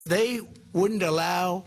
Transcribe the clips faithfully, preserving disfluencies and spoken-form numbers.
They wouldn't allow,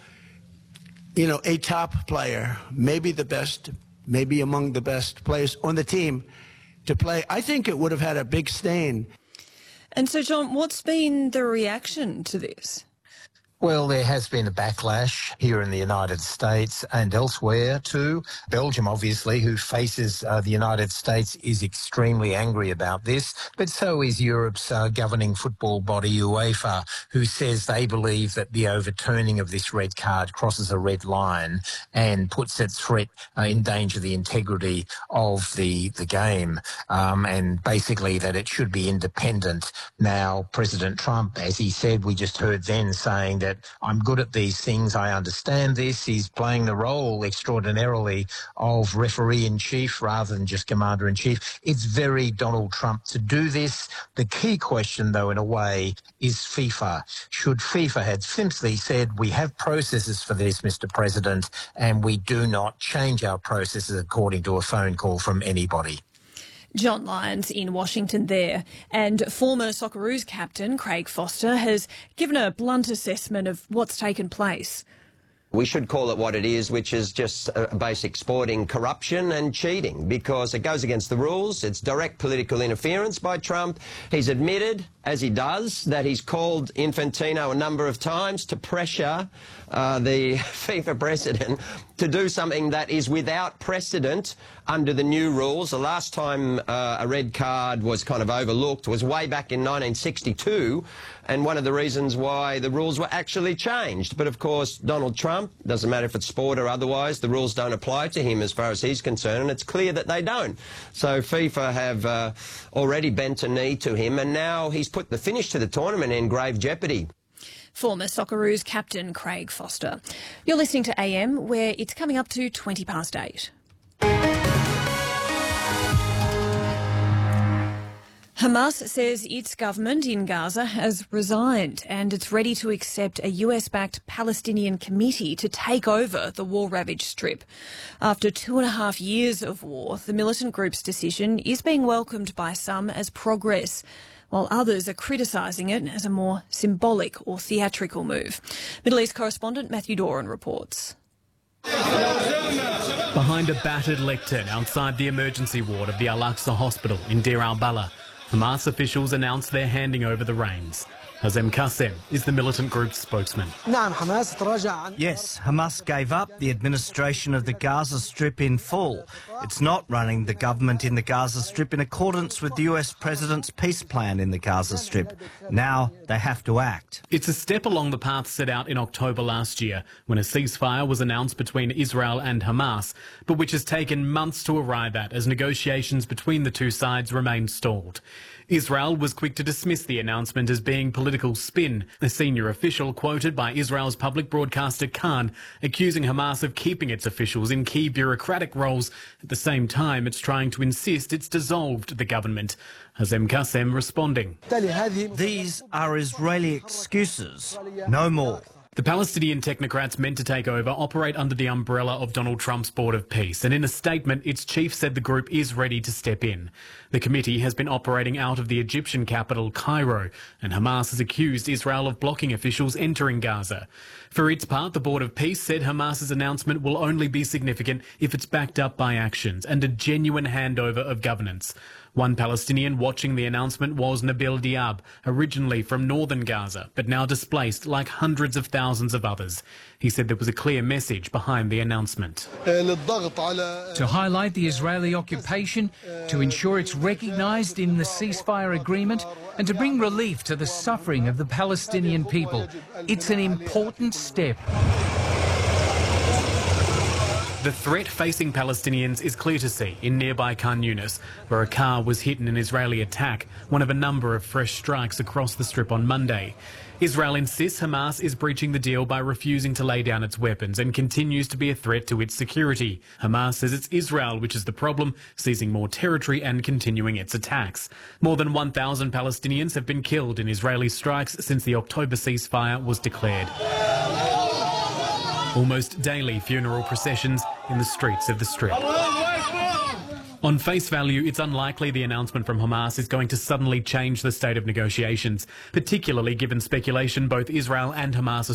you know, a top player, maybe the best, maybe among the best players on the team, to play. I think it would have had a big stain. And so, John, what's been the reaction to this? Well, there has been a backlash here in the United States and elsewhere too. Belgium, obviously, who faces uh, the United States, is extremely angry about this, but so is Europe's uh, governing football body, UEFA, who says they believe that the overturning of this red card crosses a red line and puts at threat, uh, in danger, the integrity of the, the game, um, and basically that it should be independent. Now, President Trump, as he said, we just heard then, saying that I'm good at these things, I understand this. He's playing the role extraordinarily of referee-in-chief rather than just commander-in-chief. It's very Donald Trump to do this. The key question, though, in a way, is FIFA. Should FIFA have simply said, we have processes for this, Mister President, and we do not change our processes according to a phone call from anybody. John Lyons in Washington there. And former Socceroos captain Craig Foster has given a blunt assessment of what's taken place. We should call it what it is, which is just a basic sporting corruption and cheating, because it goes against the rules. It's direct political interference by Trump. He's admitted, as he does, that he's called Infantino a number of times to pressure uh, the FIFA president to do something that is without precedent under the new rules. The last time uh, a red card was kind of overlooked was way back in nineteen sixty-two, and one of the reasons why the rules were actually changed. But of course, Donald Trump, doesn't matter if it's sport or otherwise, the rules don't apply to him as far as he's concerned, and it's clear that they don't. So FIFA have uh, already bent a knee to him, and now he's put the finish to the tournament in grave jeopardy. Former Socceroos captain Craig Foster. You're listening to A M, where it's coming up to twenty past eight. Hamas says its government in Gaza has resigned and it's ready to accept a U S-backed Palestinian committee to take over the war-ravaged strip. After two and a half years of war, the militant group's decision is being welcomed by some as progress, while others are criticising it as a more symbolic or theatrical move. Middle East correspondent Matthew Doran reports. Behind a battered lectern outside the emergency ward of the Al-Aqsa Hospital in Deir al-Balah, Hamas officials announced they're handing over the reins. Hazem Qassem is the militant group's spokesman. Yes, Hamas gave up the administration of the Gaza Strip in full. It's not running the government in the Gaza Strip in accordance with the U S President's peace plan in the Gaza Strip. Now they have to act. It's a step along the path set out in October last year when a ceasefire was announced between Israel and Hamas, but which has taken months to arrive at as negotiations between the two sides remain stalled. Israel was quick to dismiss the announcement as being political spin, a senior official quoted by Israel's public broadcaster Khan, accusing Hamas of keeping its officials in key bureaucratic roles. At the same time, it's trying to insist it's dissolved the government. Hazem Qassem responding. These are Israeli excuses, no more. The Palestinian technocrats meant to take over operate under the umbrella of Donald Trump's Board of Peace, and in a statement, its chief said the group is ready to step in. The committee has been operating out of the Egyptian capital, Cairo, and Hamas has accused Israel of blocking officials entering Gaza. For its part, the Board of Peace said Hamas's announcement will only be significant if it's backed up by actions and a genuine handover of governance. One Palestinian watching the announcement was Nabil Diab, originally from northern Gaza, but now displaced like hundreds of thousands of others. He said there was a clear message behind the announcement. To highlight the Israeli occupation, to ensure it's recognised in the ceasefire agreement, and to bring relief to the suffering of the Palestinian people. It's an important step. The threat facing Palestinians is clear to see in nearby Khan Yunis, where a car was hit in an Israeli attack, one of a number of fresh strikes across the strip on Monday. Israel insists Hamas is breaching the deal by refusing to lay down its weapons and continues to be a threat to its security. Hamas says it's Israel which is the problem, seizing more territory and continuing its attacks. More than one thousand Palestinians have been killed in Israeli strikes since the October ceasefire was declared. Almost daily funeral processions in the streets of the Strip. On face value, it's unlikely the announcement from Hamas is going to suddenly change the state of negotiations, particularly given speculation both Israel and Hamas are